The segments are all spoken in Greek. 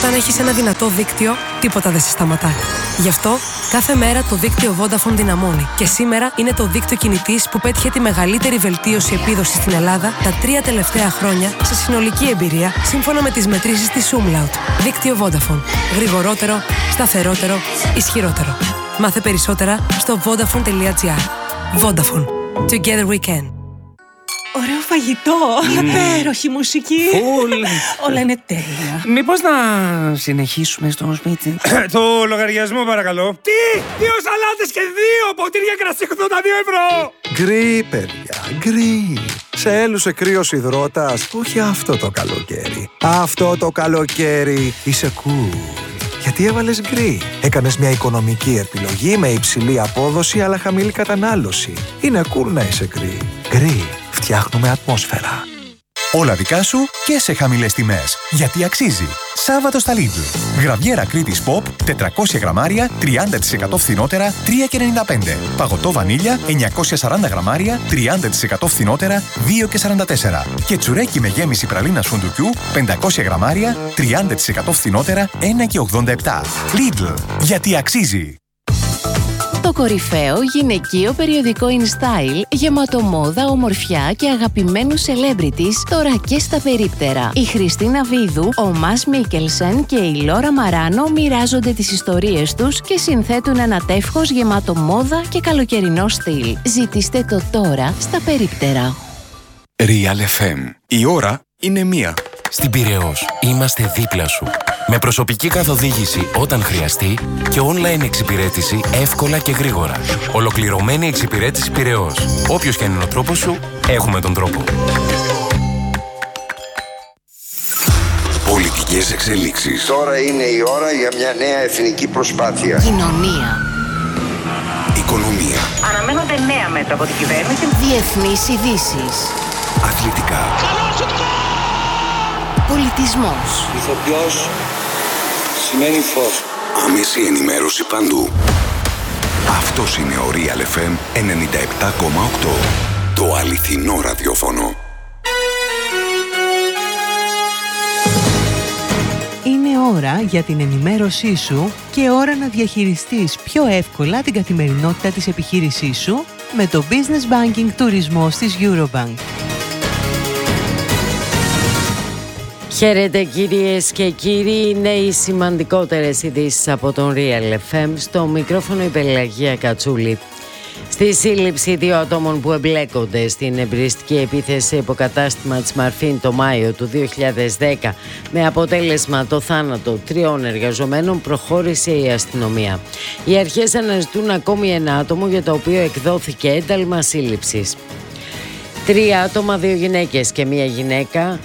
Όταν έχεις ένα δυνατό δίκτυο, τίποτα δεν σε σταματά. Γι' αυτό, κάθε μέρα το δίκτυο Vodafone δυναμώνει. Και σήμερα είναι το δίκτυο κινητής που πέτυχε τη μεγαλύτερη βελτίωση επίδοσης στην Ελλάδα τα 3 τελευταία χρόνια σε συνολική εμπειρία, σύμφωνα με τις μετρήσεις της Umlaut. Δίκτυο Vodafone. Γρηγορότερο, σταθερότερο, ισχυρότερο. Μάθε περισσότερα στο vodafone.gr. Vodafone. Together we can. Ωραίο φαγητό, υπέροχη μουσική. Όλα είναι τέλεια. Μήπως να συνεχίσουμε στο σπίτι? Το λογαριασμό παρακαλώ. Τι! 2 σαλάτες και 2 ποτήρια κρασί 82 €! Γκρι, παιδιά, γκρι. Σε έλουσε κρύος υδρότας, όχι αυτό το καλοκαίρι. Αυτό το καλοκαίρι είσαι cool. Γιατί έβαλες γκρι. Έκανες μια οικονομική επιλογή με υψηλή απόδοση αλλά χαμηλή κατανάλωση. Είναι cool να είσαι γκρι. Γκρι. Φτιάχνουμε ατμόσφαιρα. Όλα δικά σου και σε χαμηλές τιμές. Γιατί αξίζει. Σάββατο στα Lidl. Γραβιέρα Κρήτης Pop, 400 γραμμάρια, 30% φθηνότερα, 3,95. Παγωτό βανίλια, 940 γραμμάρια, 30% φθηνότερα, 2,44. Και τσουρέκι με γέμιση πραλίνας φουντουκιού, 500 γραμμάρια, 30% φθηνότερα, 1,87. Lidl. Γιατί αξίζει. Το κορυφαίο γυναικείο περιοδικό InStyle, γεμάτο μόδα, ομορφιά και αγαπημένους celebrities, τώρα και στα περίπτερα. Η Χριστίνα Βίδου, ο Μας Μίκελσεν και η Λόρα Μαράνο μοιράζονται τις ιστορίες τους και συνθέτουν ένα τεύχος γεμάτο μόδα και καλοκαιρινό στυλ. Ζητήστε το τώρα στα περίπτερα. Real FM. Η ώρα είναι 1. Στην Πειραιώς είμαστε δίπλα σου. Με προσωπική καθοδήγηση όταν χρειαστεί και online εξυπηρέτηση εύκολα και γρήγορα. Ολοκληρωμένη εξυπηρέτηση Πειραιώς. Όποιος και αν είναι ο τρόπος σου, έχουμε τον τρόπο. Πολιτικές εξελίξεις. Τώρα είναι η ώρα για μια νέα εθνική προσπάθεια. Κοινωνία. Οικονομία. Αναμένονται νέα μέτρα από την κυβέρνηση. Διεθνείς ειδήσεις. Αθλητικά. Πολιτισμός. Ηθοποιός σημαίνει φως. Άμεση ενημέρωση παντού. Αυτός είναι ο Real FM 97,8. Το αληθινό ραδιόφωνο. Είναι ώρα για την ενημέρωσή σου και ώρα να διαχειριστείς πιο εύκολα την καθημερινότητα της επιχείρησής σου με το Business Banking Τουρισμός της Eurobank. Χαίρετε κυρίες και κύριοι, είναι οι σημαντικότερες ειδήσεις από τον Real FM. Στο μικρόφωνο η Πελαγία Κατσούλη. Στη σύλληψη 2 ατόμων που εμπλέκονται στην εμπριστική επίθεση σε υποκατάστημα της Μαρφίν το Μάιο του 2010 με αποτέλεσμα το θάνατο 3 εργαζομένων προχώρησε η αστυνομία. Οι αρχές αναζητούν ακόμη ένα άτομο για το οποίο εκδόθηκε ένταλμα σύλληψης. 3 άτομα, 2 γυναίκες και 1 γυναίκα,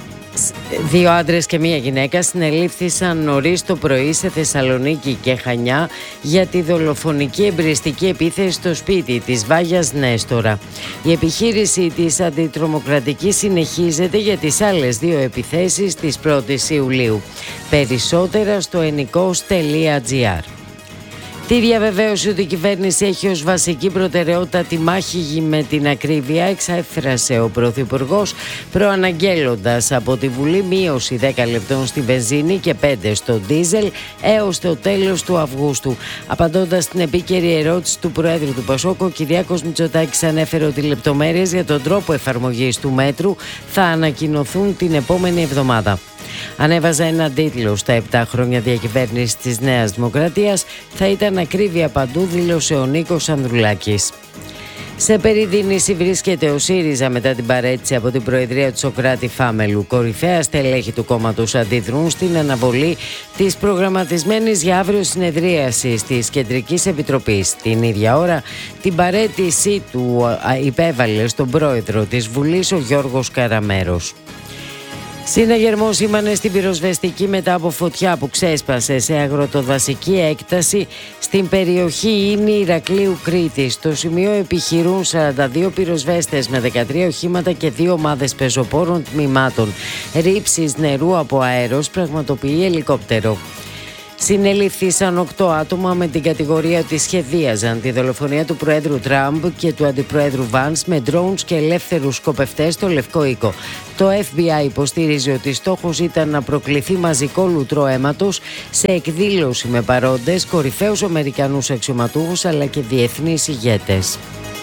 2 άντρες και 1 γυναίκα συνελήφθησαν νωρίς το πρωί σε Θεσσαλονίκη και Χανιά για τη δολοφονική εμπριστική επίθεση στο σπίτι της Βάγιας Νέστορα. Η επιχείρηση της αντιτρομοκρατικής συνεχίζεται για τις άλλες 2 επιθέσεις της 1ης Ιουλίου. Περισσότερα στο ennikos.gr. Τη διαβεβαίωση ότι η κυβέρνηση έχει ως βασική προτεραιότητα τη μάχη με την ακρίβεια εξέφρασε ο Πρωθυπουργός, προαναγγέλλοντας από τη Βουλή μείωση 10 λεπτών στη βενζίνη και 5 στο ντίζελ έως το τέλος του Αυγούστου. Απαντώντας στην επίκαιρη ερώτηση του Προέδρου του Πασόκ, ο Κυριάκος Μητσοτάκης ανέφερε ότι οι λεπτομέρειες για τον τρόπο εφαρμογής του μέτρου θα ανακοινωθούν την επόμενη εβδομάδα. Ανέβαζα έναν τίτλο στα 7 χρόνια διακυβέρνησης της Νέας Δημοκρατίας. Θα ήταν ακρίβεια παντού, δήλωσε ο Νίκος Ανδρουλάκης. Σε περιδίνηση βρίσκεται ο ΣΥΡΙΖΑ μετά την παραίτηση από την Προεδρία του Σωκράτη Φάμελου. Κορυφαία στελέχη του κόμματος αντιδρούν στην αναβολή της προγραμματισμένης για αύριο συνεδρίασης της Κεντρικής Επιτροπής. Την ίδια ώρα την παραίτησή του υπέβαλε στον πρόεδρο της Βουλής ο Γιώργος Καραμέρος. Συναγερμός σήμανε στην πυροσβεστική μετά από φωτιά που ξέσπασε σε αγροτοδασική έκταση στην περιοχή Ίνη Ηρακλείου Κρήτης. Στο σημείο επιχειρούν 42 πυροσβέστες με 13 οχήματα και 2 ομάδες πεζοπόρων τμήματων. Ρήψεις νερού από αέρος πραγματοποιεί ελικόπτερο. Συνελήφθησαν 8 άτομα με την κατηγορία ότι σχεδίαζαν τη δολοφονία του Προέδρου Τραμπ και του Αντιπροέδρου Βάνς με drones και ελεύθερους σκοπευτές στο Λευκό Οίκο. Το FBI υποστήριζε ότι στόχος ήταν να προκληθεί μαζικό λουτρό αίματος σε εκδήλωση με παρόντες, κορυφαίους Αμερικανούς αξιωματούχους αλλά και διεθνείς ηγέτες.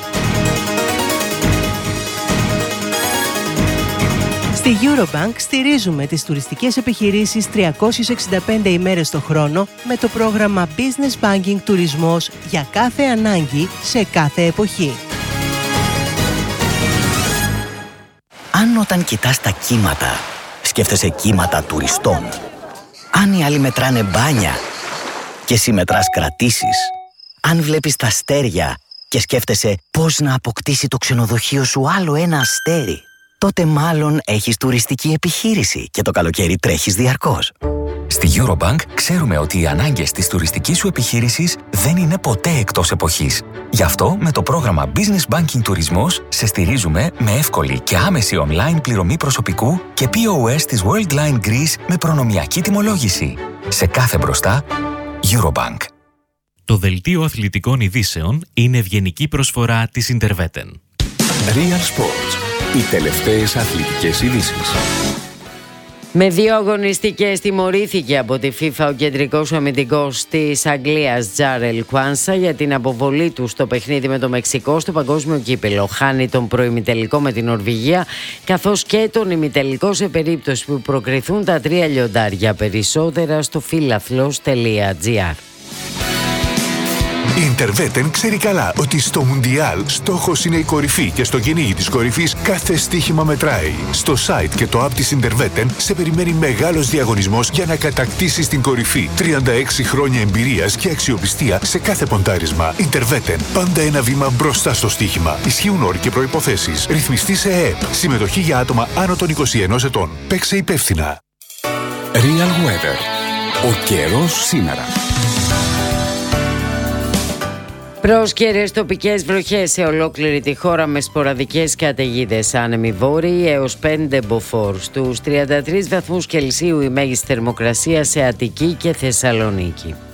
Στη Eurobank στηρίζουμε τις τουριστικές επιχειρήσεις 365 ημέρες το χρόνο με το πρόγραμμα Business Banking Τουρισμός για κάθε ανάγκη σε κάθε εποχή. Αν όταν κοιτάς τα κύματα, σκέφτεσαι κύματα τουριστών. Αν οι άλλοι μετράνε μπάνια και εσύ μετράς κρατήσεις. Αν βλέπεις τα αστέρια και σκέφτεσαι πώς να αποκτήσει το ξενοδοχείο σου άλλο ένα αστέρι, τότε μάλλον έχεις τουριστική επιχείρηση και το καλοκαίρι τρέχεις διαρκώς. Στη Eurobank ξέρουμε ότι οι ανάγκες της τουριστικής σου επιχείρησης δεν είναι ποτέ εκτός εποχής. Γι' αυτό με το πρόγραμμα Business Banking Τουρισμός σε στηρίζουμε με εύκολη και άμεση online πληρωμή προσωπικού και POS της Worldline Greece με προνομιακή τιμολόγηση. Σε κάθε μπροστά, Eurobank. Το δελτίο αθλητικών ειδήσεων είναι ευγενική προσφορά της Interveten. Real Sports. Οι τελευταίες αθλητικές ειδήσεις. Με 2 αγωνιστικές τιμωρήθηκε από τη FIFA ο κεντρικός αμυντικός της Αγγλίας Τζάρελ Κουάνσα για την αποβολή του στο παιχνίδι με το Μεξικό στο παγκόσμιο κύπελλο. Χάνει τον προημιτελικό με την Νορβηγία καθώς και τον ημιτελικό σε περίπτωση που προκριθούν τα 3 λιοντάρια. Περισσότερα στο φιλαθλός.gr. Η Interveten ξέρει καλά ότι στο Μουντιάλ στόχος είναι η κορυφή και στο κυνήγι της κορυφής κάθε στοίχημα μετράει. Στο site και το app της Interveten σε περιμένει μεγάλος διαγωνισμός για να κατακτήσεις την κορυφή. 36 χρόνια εμπειρίας και αξιοπιστία σε κάθε ποντάρισμα. Interveten. Πάντα ένα βήμα μπροστά στο στοίχημα. Ισχύουν όροι και προϋποθέσεις. Ρυθμιστή σε ΕΕΠ. Συμμετοχή για άτομα άνω των 21 ετών. Παίξε υπεύθυνα. Real Weather. Ο καιρός σήμερα. Πρόσκαιρες τοπικές βροχές σε ολόκληρη τη χώρα με σποραδικές καταιγίδες. Άνεμοι βόρειοι έως 5 μποφόρ. Στους 33 βαθμούς Κελσίου η μέγιστη θερμοκρασία σε Αττική και Θεσσαλονίκη.